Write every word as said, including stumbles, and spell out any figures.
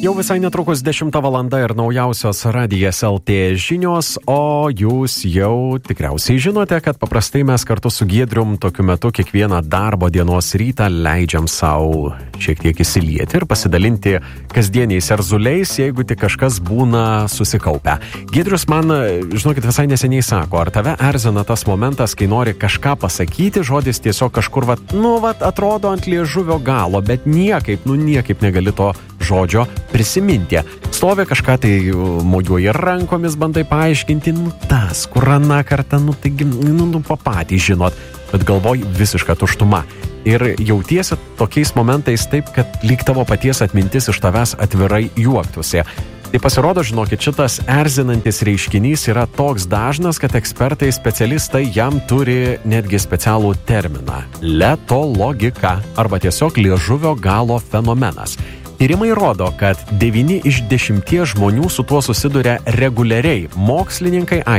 Jau visai netrukus dešimta valanda ir naujausios Radijas L T žinios, o jūs jau tikriausiai žinote, kad paprastai mes kartu su Giedrium tokiu metu kiekvieną darbo dienos rytą leidžiam savo šiek tiek įsilieti ir pasidalinti kasdieniais erzuliais, jeigu tik kažkas būna susikaupę. Giedrius man, žinokit, visai neseniai sako, ar tave erzina tas momentas, kai nori kažką pasakyti, žodis tiesiog kažkur, vat, nu, vat, atrodo ant liežuvio galo, bet niekaip, nu, niekaip negali to žodžio prisiminti. Stovi kažką tai mojuoji rankomis, bandai paaiškinti, nu tas, kur aną kartą, nu taigi, nu, nu papatį žinot, bet galvoj visiška tuštuma. Ir jautiesi tokiais momentais taip, kad lyg tavo paties atmintis iš tavęs atvirai juoktųsi. Tai pasirodo, žinokit, šitas erzinantis reiškinys yra toks dažnas, kad ekspertai, specialistai jam turi netgi specialų terminą – letologika arba tiesiog liežuvio galo fenomenas. Tyrimai rodo, kad devyni iš dešimties žmonių su tuo susiduria reguliariai. Mokslininkai